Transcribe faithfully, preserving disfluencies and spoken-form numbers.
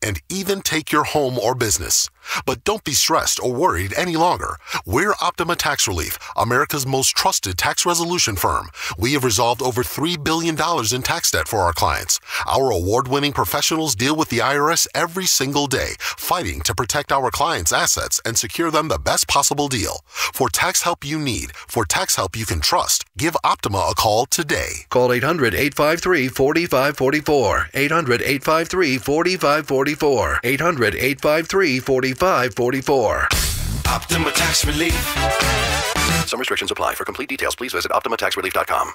and even take your home or business. But don't be stressed or worried any longer. We're Optima Tax Relief, America's most trusted tax resolution firm. We have resolved over three billion dollars in tax debt for our clients. Our award-winning professionals deal with the I R S every single day, fighting to protect our clients' assets and secure them the best possible deal. For tax help you need, for tax help you can trust, give Optima a call today. Call eight hundred, eight five three, four five four four. eight hundred, eight five three, four five four four. eight hundred, eight five three, four five four four. Optima Tax Relief. Some restrictions apply. For complete details, please visit Optima Tax Relief dot com.